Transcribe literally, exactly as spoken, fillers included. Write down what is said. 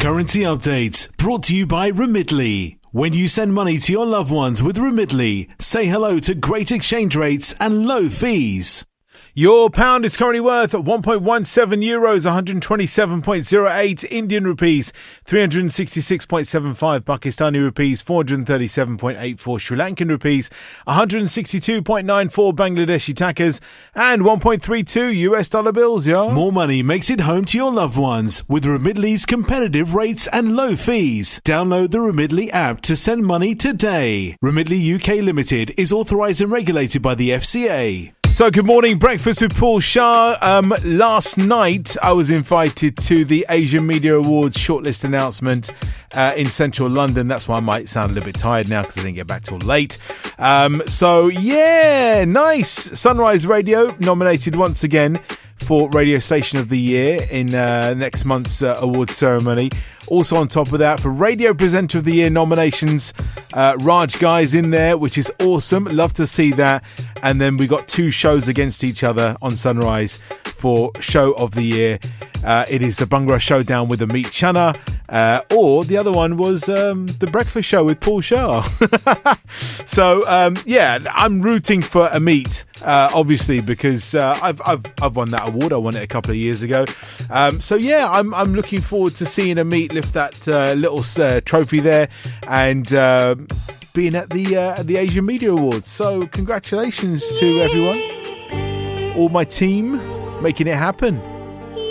Currency update brought to you by Remitly. When you send money to your loved ones with Remitly, say hello to great exchange rates and low fees. Your pound is currently worth one point one seven euros, one hundred twenty-seven point zero eight Indian rupees, three hundred sixty-six point seven five Pakistani rupees, four hundred thirty-seven point eight four Sri Lankan rupees, one hundred sixty-two point nine four Bangladeshi takas, and one point three two U S dollar bills, yo. More money makes it home to your loved ones with Remitly's competitive rates and low fees. Download the Remitly app to send money today. Remitly U K Limited is authorised and regulated by the F C A. So good morning, breakfast with Paul Shah. Um, last night I was invited to the Asian Media Awards shortlist announcement uh, in central London. That's why I might sound a little bit tired now because I didn't get back till late. Um, so yeah, nice. Sunrise Radio nominated once again for Radio Station of the Year in uh, next month's uh, awards ceremony. Also on top of that, for Radio Presenter of the Year nominations, uh, Raj Guy's in there, which is awesome. Love to see that. And then we got two shows against each other on Sunrise for Show of the Year. Uh, it is the Bhangra Showdown with Amit Chana, uh, or the other one was um, the Breakfast Show with Paul Shah. So um, yeah, I'm rooting for Amit, uh, obviously, because uh, I've I've I've won that award. I won it a couple of years ago. Um, so yeah, I'm I'm looking forward to seeing Amit lift that uh, little uh, trophy there and uh, being at the uh, at the Asian Media Awards. So congratulations to everyone, all my team, making it happen.